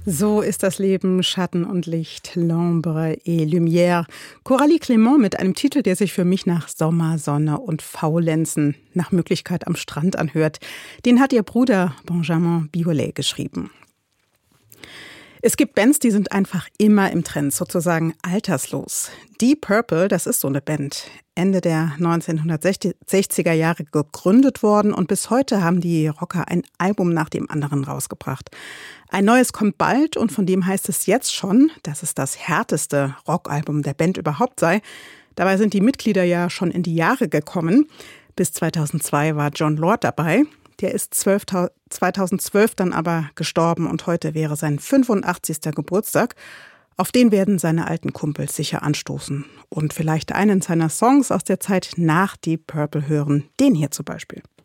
So ist das Leben, Schatten und Licht, L'ombre et Lumière. Coralie Clément mit einem Titel, der sich für mich nach Sommer, Sonne und Faulenzen, nach Möglichkeit am Strand anhört. Den hat ihr Bruder Benjamin Biolay geschrieben. Es gibt Bands, die sind einfach immer im Trend, sozusagen alterslos. Deep Purple, das ist so eine Band. Ende der 1960er Jahre gegründet worden und bis heute haben die Rocker ein Album nach dem anderen rausgebracht. Ein neues kommt bald und von dem heißt es jetzt schon, dass es das härteste Rockalbum der Band überhaupt sei. Dabei sind die Mitglieder ja schon in die Jahre gekommen. Bis 2002 war Jon Lord dabei. Der ist 2012 dann aber gestorben und heute wäre sein 85. Geburtstag. Auf den werden seine alten Kumpels sicher anstoßen und vielleicht einen seiner Songs aus der Zeit nach Deep Purple hören. Den hier zum Beispiel.